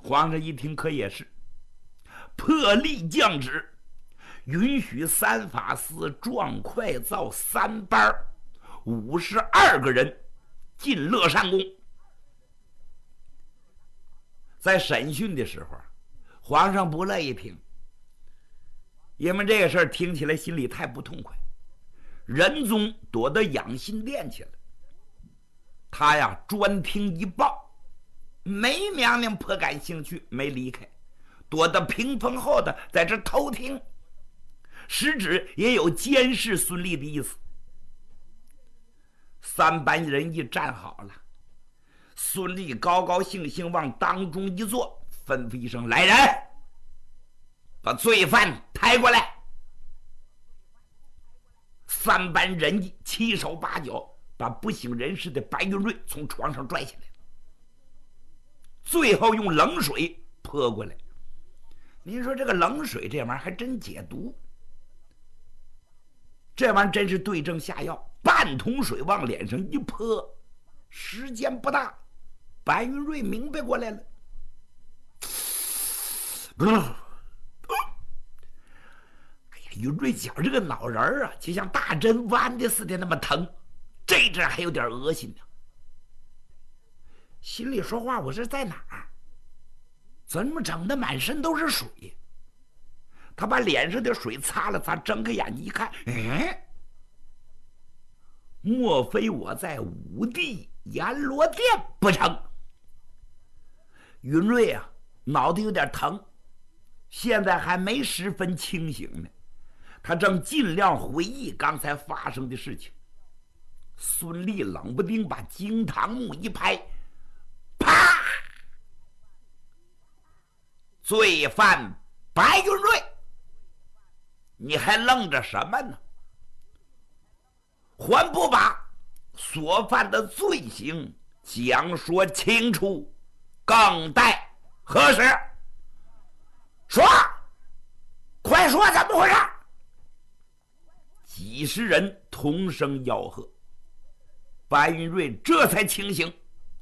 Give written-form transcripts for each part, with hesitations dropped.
皇上一听，可也是，破例降旨，允许三法司撞快造3班，52个人进乐善宫。在审讯的时候，皇上不乐意听，因为这个事儿听起来心里太不痛快。仁宗躲得养心殿去了，他呀专听一报，梅娘娘颇感兴趣，没离开，躲得屏风后的在这偷听，实质也有监视孙俪的意思。3班人一站好了，孙俪高高兴兴往当中一坐，吩咐一声：“来人，把罪犯抬过来。”3班人一七手八脚把不省人事的白云瑞从床上拽下来，最后用冷水泼过来。您说这个冷水这玩意儿还真解毒，这玩意儿真是对症下药。半桶水往脸上一泼，时间不大，白云瑞明白过来了。云瑞觉这个脑仁儿啊，就像大针剜的似的那么疼，这阵还有点恶心呢。心里说话，我是在哪儿？怎么整的满身都是水？他把脸上的水擦了擦，睁开眼睛一看，莫非我在武帝阎罗殿不成？云瑞啊，脑袋有点疼，现在还没十分清醒呢。他正尽量回忆刚才发生的事情。孙俪冷不丁把惊堂木一拍，啪！罪犯白云瑞，你还愣着什么呢？还不把所犯的罪行讲说清楚，更待何时？说，快说怎么回事？几十人同声吆喝，白云瑞这才清醒。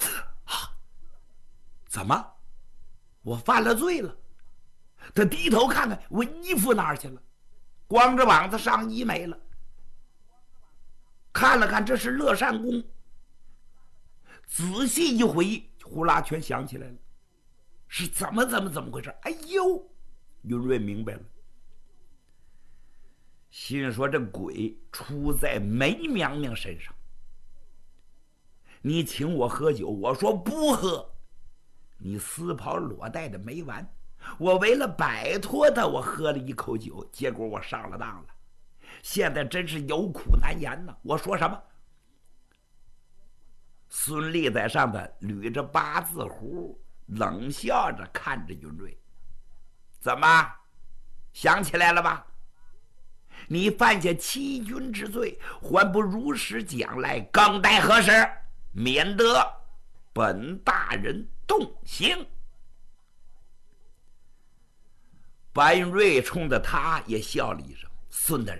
怎么？我犯了罪了？他低头看看，我衣服哪儿去了？光着膀子，上衣没了。看了看，这是乐善宫。仔细一回忆，呼啦全想起来了，是怎么回事？哎呦，云瑞明白了，心说这鬼出在梅娘娘身上。你请我喝酒，我说不喝，你撕袍裸带的没完，我为了摆脱他，我喝了一口酒，结果我上了当了。现在真是有苦难言呢。我说什么？孙俪在上头捋着八字胡，冷笑着看着云瑞。怎么想起来了吧？你犯下欺君之罪，还不如实讲来，更待何时？免得本大人动刑。白云瑞冲着他也笑了一声：孙大人，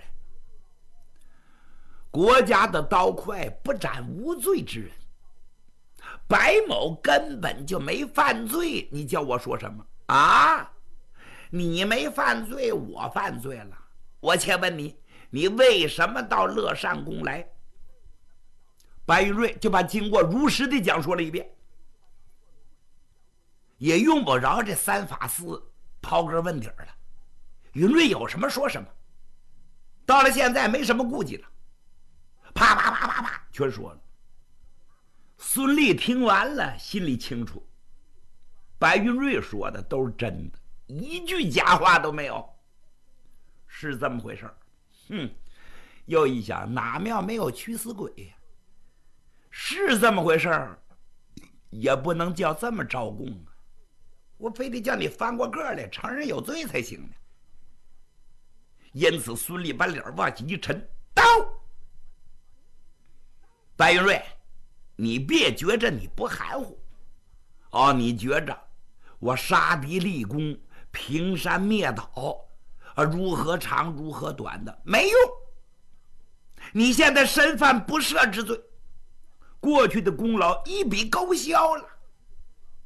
国家的刀快不斩无罪之人，白某根本就没犯罪，你叫我说什么啊？你没犯罪，我犯罪了。我且问你，你为什么到乐善宫来？白云瑞就把经过如实的讲述了一遍，也用不着这三法司刨根问底了。云瑞有什么说什么，到了现在没什么顾忌了，啪啪啪啪啪全说了。孙俪听完了，心里清楚，白云瑞说的都是真的，一句假话都没有，是这么回事。又一想，哪庙没有驱死鬼呀？是这么回事，也不能叫这么招供啊！我非得叫你翻过个来，承认有罪才行呢。因此，孙俪把脸往起一沉，刀！白云瑞，你别觉着你不含糊哦，你觉着我杀敌立功、平山灭岛如何长如何短的没用。你现在身犯不赦之罪，过去的功劳一笔勾销了。